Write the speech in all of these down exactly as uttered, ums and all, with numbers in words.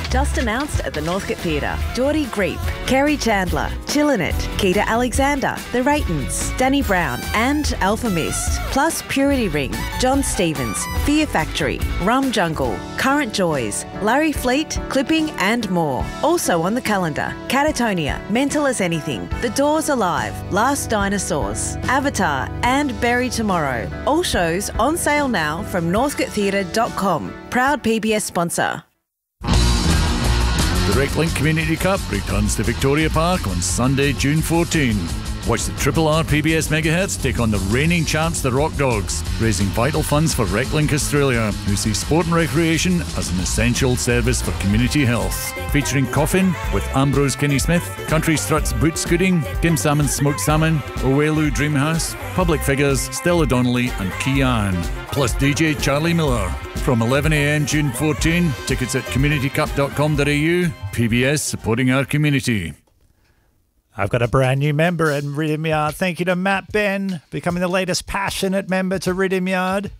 Just announced at the Northcote Theatre. Geordie Greep, Kerry Chandler, Chillin' It, Keita Alexander, The Raytons, Danny Brown and Alpha Mist. Plus Purity Ring, John Stevens, Fear Factory, Rum Jungle, Current Joys, Larry Fleet, Clipping and more. Also on the calendar, Catatonia, Mental as Anything, The Doors Alive, Last Dinosaurs, Avatar and Bury Tomorrow. All shows on sale now from northcote theatre dot com. Proud P B S sponsor. The RecLink Community Cup returns to Victoria Park on Sunday, June fourteenth. Watch the Triple R P B S Megahertz take on the reigning champs, the Rock Dogs, raising vital funds for RecLink Australia, who see sport and recreation as an essential service for community health. Featuring Coffin with Ambrose Kinney-Smith, Country Struts Boot Scooting, Kim Salmon's Smoked Salmon, Owelu Dreamhouse, Public Figures, Stella Donnelly and Kian, plus D J Charlie Miller. From eleven a m June fourteenth, tickets at community cup dot com dot a u. P B S supporting our community. I've got a brand new member at Rhythm Yard. Thank you to Matt Ben, becoming the latest passionate member to Rhythm Yard.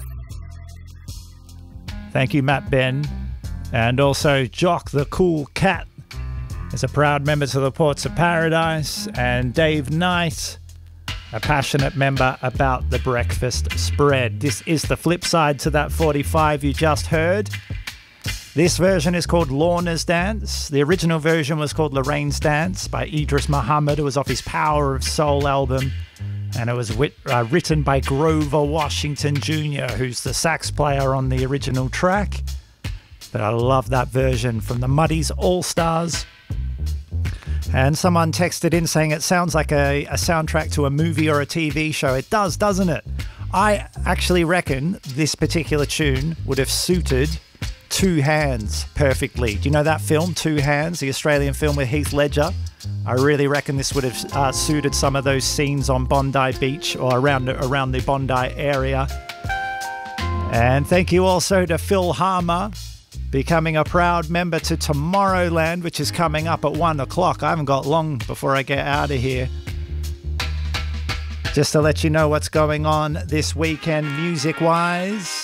Thank you, Matt Ben. And also Jock the Cool Cat is a proud member to the Ports of Paradise. And Dave Knight, a passionate member about the breakfast spread. This is the flip side to that forty-five you just heard. This version is called Lorna's Dance. The original version was called Lorraine's Dance by Idris Muhammad. It was off his Power of Soul album. And it was wit- uh, written by Grover Washington Junior, who's the sax player on the original track. But I love that version from the Muddies All-Stars. And someone texted in saying it sounds like a, a soundtrack to a movie or a T V show. It does, doesn't it? I actually reckon this particular tune would have suited Two Hands perfectly. Do you know that film, Two Hands, the Australian film with Heath Ledger? I really reckon this would have uh, suited some of those scenes on Bondi Beach or around, around the Bondi area. And thank you also to Phil Harmer, becoming a proud member to Tomorrowland, which is coming up at one o'clock. I haven't got long before I get out of here. Just to let you know what's going on this weekend music-wise.